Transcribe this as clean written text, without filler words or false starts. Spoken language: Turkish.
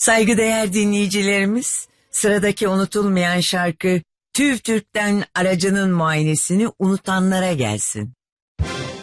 Saygıdeğer dinleyicilerimiz, sıradaki unutulmayan şarkı TÜV TÜRK'ten aracının muayenesini unutanlara gelsin.